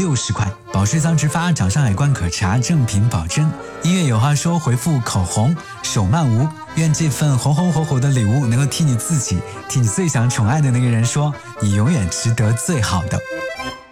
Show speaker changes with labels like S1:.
S1: 60块。保税仓直发，掌上海关可查，正品保真。音乐有话说，回复口红手慢无，愿这份红红火火的礼物能够替你自己，替你最想宠爱的那个人说，你永远值得最好的。